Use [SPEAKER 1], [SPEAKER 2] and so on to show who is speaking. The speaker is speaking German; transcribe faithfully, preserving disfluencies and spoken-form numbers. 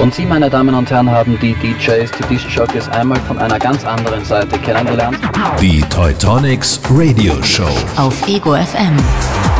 [SPEAKER 1] Und Sie, meine Damen und Herren, haben die D Js, die Disc Jockeys einmal von einer ganz anderen Seite kennengelernt.
[SPEAKER 2] Die Teutonics Radio Show
[SPEAKER 3] auf Ego F M.